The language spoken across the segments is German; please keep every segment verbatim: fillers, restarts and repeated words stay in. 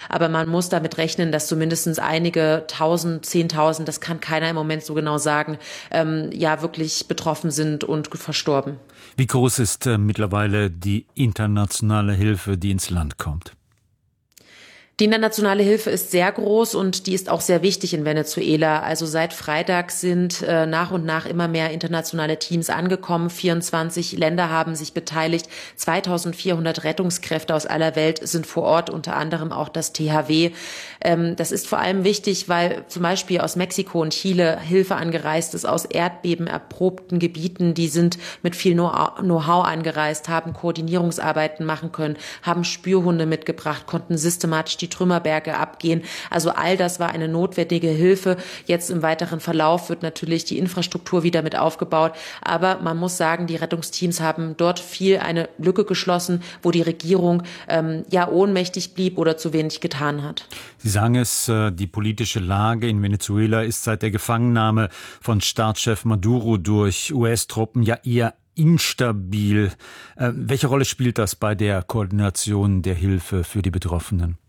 Aber man muss damit rechnen, dass zumindest einige tausend, zehntausend, das kann keiner im Moment so genau sagen, ähm, ja wirklich betroffen sind und verstorben. Wie groß ist äh, mittlerweile die internationale Hilfe, die ins Land kommt? Die internationale Hilfe ist sehr groß und die ist auch sehr wichtig in Venezuela. Also seit Freitag sind äh, nach und nach immer mehr internationale Teams angekommen. vierundzwanzig Länder haben sich beteiligt. zweitausendvierhundert Rettungskräfte aus aller Welt sind vor Ort, unter anderem auch das T H W. Ähm, das ist vor allem wichtig, weil zum Beispiel aus Mexiko und Chile Hilfe angereist ist, aus erdbebenerprobten Gebieten. Die sind mit viel Know-how angereist, haben Koordinierungsarbeiten machen können, haben Spürhunde mitgebracht, konnten systematisch die Trümmerberge abgehen. Also all das war eine notwendige Hilfe. Jetzt im weiteren Verlauf wird natürlich die Infrastruktur wieder mit aufgebaut. Aber man muss sagen, die Rettungsteams haben dort viel eine Lücke geschlossen, wo die Regierung ähm, ja ohnmächtig blieb oder zu wenig getan hat. Sie sagen es, die politische Lage in Venezuela ist seit der Gefangennahme von Staatschef Maduro durch U S-Truppen ja eher instabil. Äh, welche Rolle spielt das bei der Koordination der Hilfe für die Betroffenen?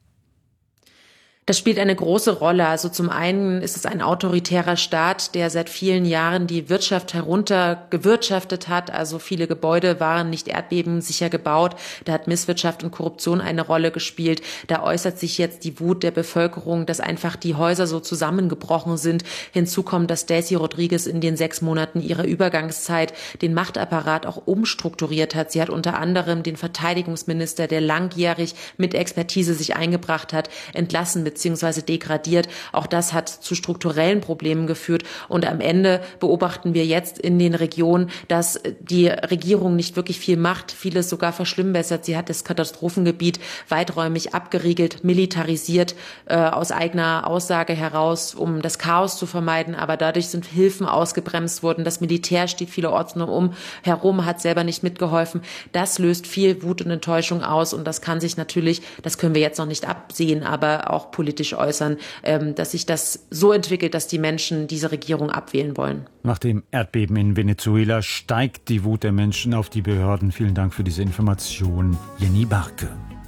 Das spielt eine große Rolle. Also zum einen ist es ein autoritärer Staat, der seit vielen Jahren die Wirtschaft heruntergewirtschaftet hat. Also viele Gebäude waren nicht erdbebensicher gebaut. Da hat Misswirtschaft und Korruption eine Rolle gespielt. Da äußert sich jetzt die Wut der Bevölkerung, dass einfach die Häuser so zusammengebrochen sind. Hinzu kommt, dass Delcy Rodriguez in den sechs Monaten ihrer Übergangszeit den Machtapparat auch umstrukturiert hat. Sie hat unter anderem den Verteidigungsminister, der langjährig mit Expertise sich eingebracht hat, entlassen mit beziehungsweise degradiert. Auch das hat zu strukturellen Problemen geführt. Und am Ende beobachten wir jetzt in den Regionen, dass die Regierung nicht wirklich viel macht, vieles sogar verschlimmbessert. Sie hat das Katastrophengebiet weiträumig abgeriegelt, militarisiert, äh, aus eigener Aussage heraus, um das Chaos zu vermeiden. Aber dadurch sind Hilfen ausgebremst worden. Das Militär steht vielerorts nur um herum, hat selber nicht mitgeholfen. Das löst viel Wut und Enttäuschung aus. Und das kann sich natürlich, das können wir jetzt noch nicht absehen, aber auch politisch äußern, dass sich das so entwickelt, dass die Menschen diese Regierung abwählen wollen. Nach dem Erdbeben in Venezuela steigt die Wut der Menschen auf die Behörden. Vielen Dank für diese Information, Jenny Barke.